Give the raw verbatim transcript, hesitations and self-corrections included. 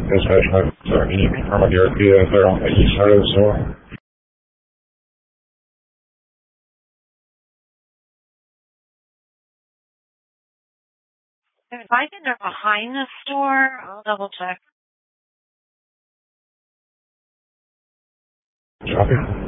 This is uh, can you confirm with your idea if they're on the east side of the store? If I think they're behind the store, I'll double check. Copy.